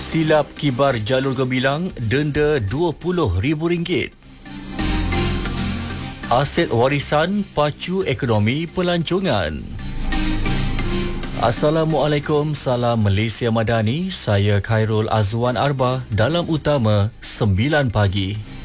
Silap kibar jalur gemilang, denda RM20,000. Aset warisan pacu ekonomi pelancongan. Assalamualaikum, salam Malaysia Madani. Saya Khairul Azwan Arba dalam utama 9 pagi.